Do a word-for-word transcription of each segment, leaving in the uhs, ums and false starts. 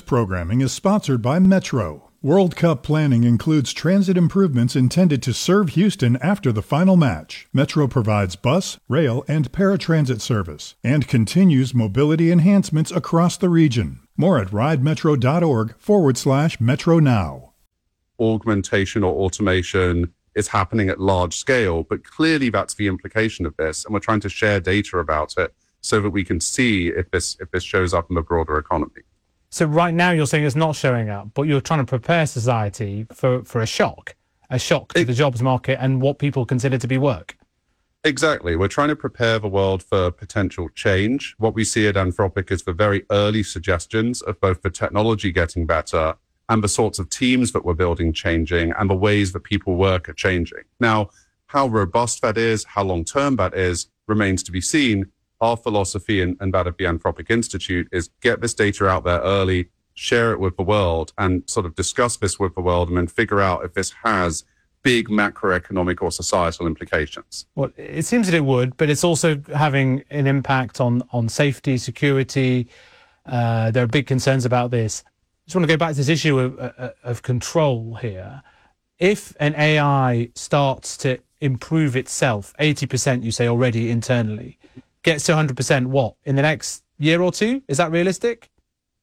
programming is sponsored by Metro. World Cup planning includes transit improvements intended to serve Houston after the final match. Metro provides bus, rail, and paratransit service and continues mobility enhancements across the region. More at ridemetro.org forward slash Metro now. Augmentation or automation is happening at large scale, but clearly that's the implication of this, and we're trying to share data about it so that we can see if this if this shows up in the broader economy. So right now you're saying it's not showing up, but you're trying to prepare society for, for a shock, a shock to it, the jobs market and what people consider to be work. Exactly. We're trying to prepare the world for potential change. What we see at Anthropic is the very early suggestions of both the technology getting better and the sorts of teams that we're building changing and the ways that people work are changing. Now, how robust that is, how long-term that is, remains to be seen. Our philosophy and, and that of the Anthropic Institute is get this data out there early, share it with the world, and sort of discuss this with the world and then figure out if this has big macroeconomic or societal implications. Well, it seems that it would, but it's also having an impact on, on safety, security. Uh, there are big concerns about this. I just want to go back to this issue of, uh, of control here. If an A I starts to improve itself, eighty percent you say already internally, gets to one hundred percent what? In the next year or two? Is that realistic?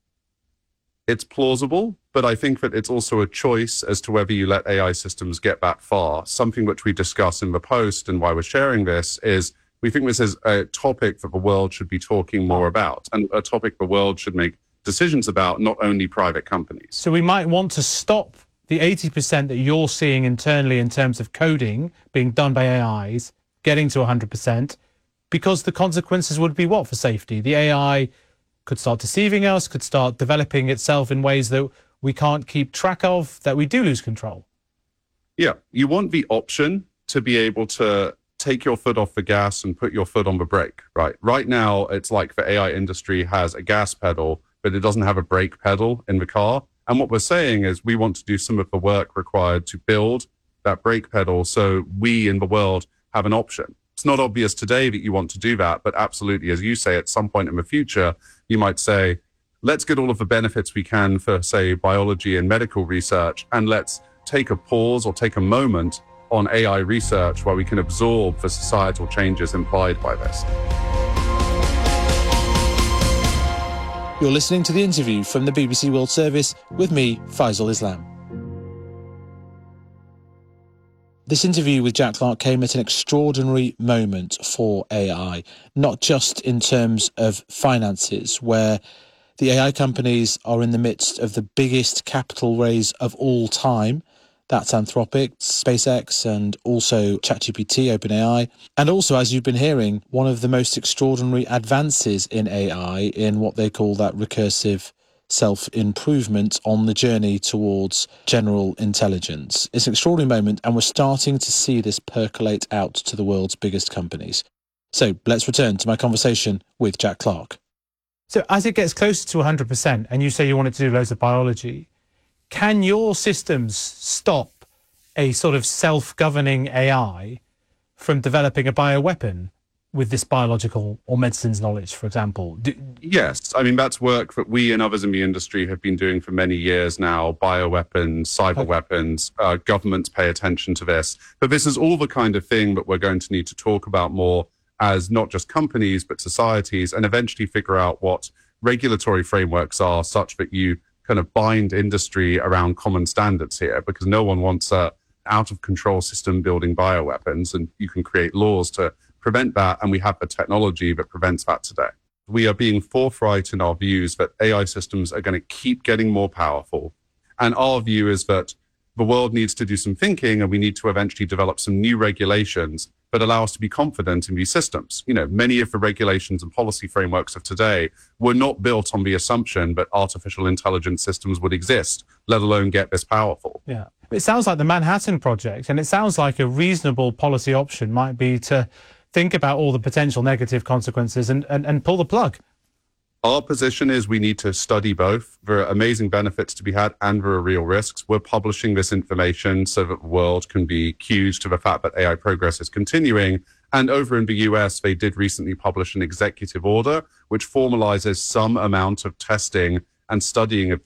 It's plausible, but I think that it's also a choice as to whether you let A I systems get that far. Something which we discuss in the post and why we're sharing this is we think this is a topic that the world should be talking more about and a topic the world should make decisions about, not only private companies. So we might want to stop the eighty percent that you're seeing internally in terms of coding being done by A Is, getting to one hundred percent, because the consequences would be what for safety? The A I could start deceiving us, could start developing itself in ways that we can't keep track of, that we do lose control. Yeah, you want the option to be able to take your foot off the gas and put your foot on the brake, right? Right now, it's like the A I industry has a gas pedal, but it doesn't have a brake pedal in the car. And what we're saying is we want to do some of the work required to build that brake pedal so we in the world have an option. It's not obvious today that you want to do that, but absolutely, as you say, at some point in the future, you might say, let's get all of the benefits we can for, say, biology and medical research, and let's take a pause or take a moment on A I research where we can absorb the societal changes implied by this. You're listening to the interview from the B B C World Service with me, Faisal Islam. This interview with Jack Clark came at an extraordinary moment for A I, not just in terms of finances, where the A I companies are in the midst of the biggest capital raise of all time. That's Anthropic, SpaceX, and also ChatGPT, OpenAI. And also, as you've been hearing, one of the most extraordinary advances in A I in what they call that recursive self-improvement on the journey towards general intelligence. It's an extraordinary moment, and we're starting to see this percolate out to the world's biggest companies. So let's return to my conversation with Jack Clark. So as it gets closer to one hundred percent, and you say you wanted to do loads of biology, can your systems stop a sort of self-governing A I from developing a bioweapon with this biological or medicines knowledge, for example? Do yes. I mean, that's work that we and others in the industry have been doing for many years now. Bioweapons, cyber okay. weapons, uh, governments pay attention to this. But this is all the kind of thing that we're going to need to talk about more as not just companies, but societies, and eventually figure out what regulatory frameworks are such that you kind of bind industry around common standards here, because no one wants a out-of-control system building bioweapons, and you can create laws to prevent that, and we have the technology that prevents that today. We are being forthright in our views that A I systems are going to keep getting more powerful, and our view is that the world needs to do some thinking, and we need to eventually develop some new regulations that allow us to be confident in these systems. You know, many of the regulations and policy frameworks of today were not built on the assumption that artificial intelligence systems would exist, let alone get this powerful. Yeah. It sounds like the Manhattan Project, and it sounds like a reasonable policy option might be to think about all the potential negative consequences and, and, and pull the plug. Our position is we need to study both. There are amazing benefits to be had and there are real risks. We're publishing this information so that the world can be cued to the fact that A I progress is continuing. And over in the U S, they did recently publish an executive order which formalizes some amount of testing and studying of